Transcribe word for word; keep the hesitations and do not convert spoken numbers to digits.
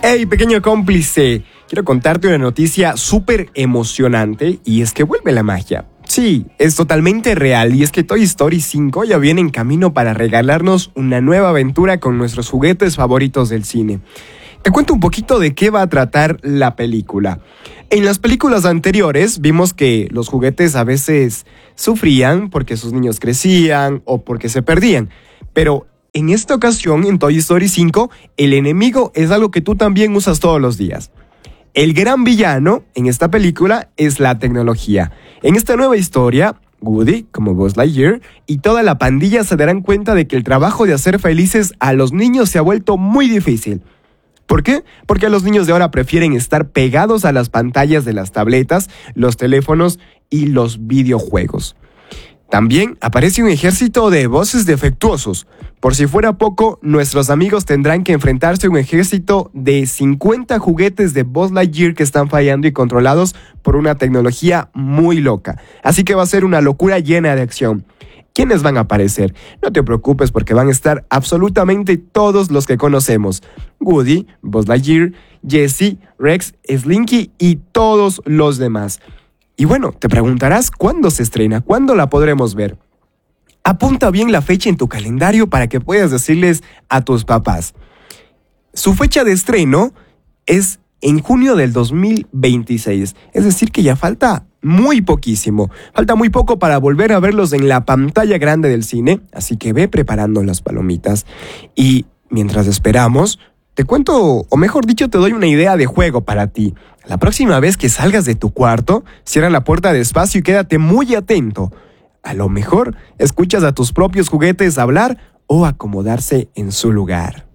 Hey, pequeño cómplice, quiero contarte una noticia súper emocionante y es que vuelve la magia. Sí, es totalmente real y es que Toy Story cinco ya viene en camino para regalarnos una nueva aventura con nuestros juguetes favoritos del cine. Te cuento un poquito de qué va a tratar la película. En las películas anteriores vimos que los juguetes a veces sufrían porque sus niños crecían o porque se perdían, pero en esta ocasión, en Toy Story cinco, el enemigo es algo que tú también usas todos los días. El gran villano en esta película es la tecnología. En esta nueva historia, Woody, como Buzz Lightyear, y toda la pandilla se darán cuenta de que el trabajo de hacer felices a los niños se ha vuelto muy difícil. ¿Por qué? Porque los niños de ahora prefieren estar pegados a las pantallas de las tabletas, los teléfonos y los videojuegos. También aparece un ejército de voces defectuosos. Por si fuera poco, nuestros amigos tendrán que enfrentarse a un ejército de cincuenta juguetes de Buzz Lightyear que están fallando y controlados por una tecnología muy loca. Así que va a ser una locura llena de acción. ¿Quiénes van a aparecer? No te preocupes porque van a estar absolutamente todos los que conocemos. Woody, Buzz Lightyear, Jessie, Rex, Slinky y todos los demás. Y bueno, te preguntarás cuándo se estrena, cuándo la podremos ver. Apunta bien la fecha en tu calendario para que puedas decirles a tus papás. Su fecha de estreno es en junio del dos mil veintiséis, es decir que ya falta muy poquísimo. Falta muy poco para volver a verlos en la pantalla grande del cine, así que ve preparando las palomitas. Y mientras esperamos, te cuento, o mejor dicho, te doy una idea de juego para ti. La próxima vez que salgas de tu cuarto, cierra la puerta despacio y quédate muy atento. A lo mejor escuchas a tus propios juguetes hablar o acomodarse en su lugar.